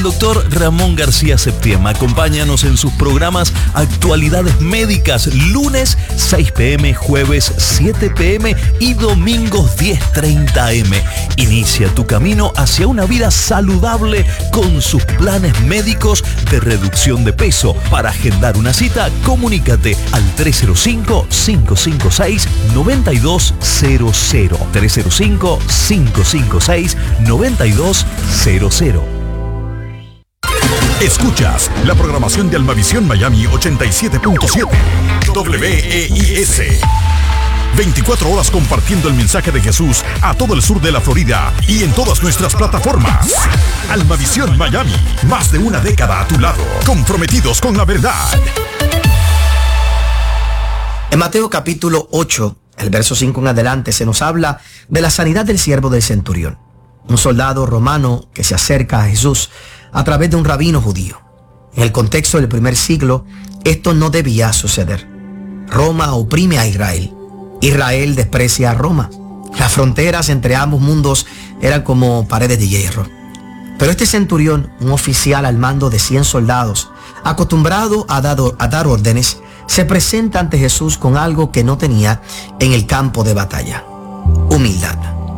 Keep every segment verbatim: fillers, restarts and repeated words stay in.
doctor Ramón García Septiema. Acompáñanos en sus programas Actualidades Médicas, lunes seis pe eme, jueves siete pe eme y domingos diez treinta eme. Inicia tu camino hacia una vida saludable con sus planes médicos de reducción de peso. Para agendar una cita, comunícate al tres cero cinco, cinco cinco seis, nueve dos cero cero. tres cero cinco, cinco cinco seis, nueve dos cero cero. Escuchas la programación de Almavisión Miami ochenta y siete punto siete W E I S. veinticuatro horas compartiendo el mensaje de Jesús a todo el sur de la Florida y en todas nuestras plataformas. Almavisión Miami, más de una década a tu lado, comprometidos con la verdad. En Mateo capítulo ocho, el verso cinco en adelante, se nos habla de la sanidad del siervo del centurión, un soldado romano que se acerca a Jesús a través de un rabino judío. En el contexto del primer siglo, esto no debía suceder. Roma oprime a Israel. Israel desprecia a Roma. Las fronteras entre ambos mundos eran como paredes de hierro. Pero este centurión, un oficial al mando de cien soldados, acostumbrado a dar, a dar órdenes, se presenta ante Jesús con algo que no tenía en el campo de batalla: humildad.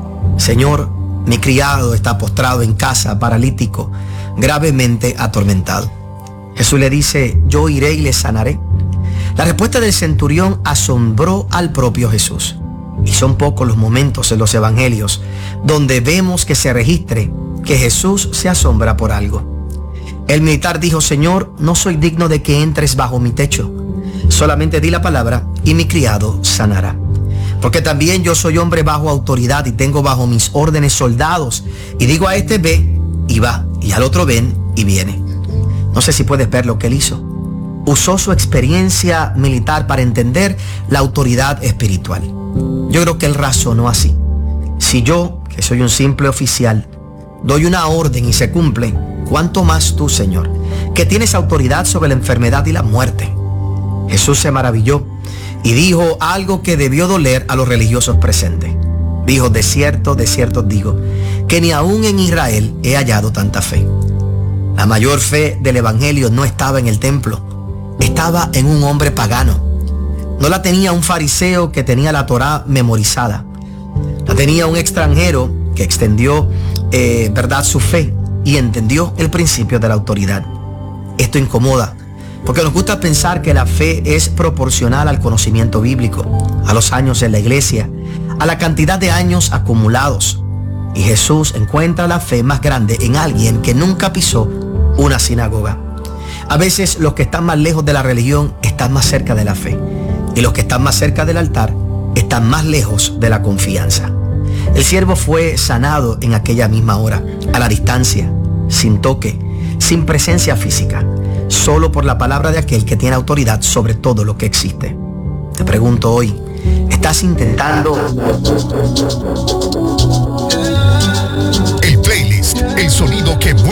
Señor, mi criado está postrado en casa, paralítico, gravemente atormentado. Jesús le dice: yo iré y le sanaré. La respuesta del centurión asombró al propio Jesús. Y son pocos los momentos en los evangelios donde vemos que se registre que Jesús se asombra por algo. El militar dijo: Señor, no soy digno de que entres bajo mi techo. Solamente di la palabra y mi criado sanará. Porque también yo soy hombre bajo autoridad y tengo bajo mis órdenes soldados. Y digo a este: ve, y va, y al otro: ven, y viene. No sé si puedes ver lo que él hizo. Usó su experiencia militar para entender la autoridad espiritual. Yo creo que él razonó así: si yo, que soy un simple oficial, doy una orden y se cumple, ¿cuánto más tú, Señor, que tienes autoridad sobre la enfermedad y la muerte? Jesús se maravilló y dijo algo que debió doler a los religiosos presentes. Dijo: de cierto, de cierto digo, que ni aún en Israel he hallado tanta fe. La mayor fe del evangelio no estaba en el templo, estaba en un hombre pagano. No la tenía un fariseo que tenía la Torá memorizada. La tenía un extranjero que extendió, eh, verdad, su fe y entendió el principio de la autoridad. Esto incomoda, porque nos gusta pensar que la fe es proporcional al conocimiento bíblico, a los años en la iglesia, a la cantidad de años acumulados. Y Jesús encuentra la fe más grande en alguien que nunca pisó una sinagoga. A veces los que están más lejos de la religión están más cerca de la fe, y los que están más cerca del altar están más lejos de la confianza. El siervo fue sanado en aquella misma hora, a la distancia, sin toque, sin presencia física, solo por la palabra de aquel que tiene autoridad sobre todo lo que existe. Te pregunto hoy, ¿estás intentando? El playlist, el sonido que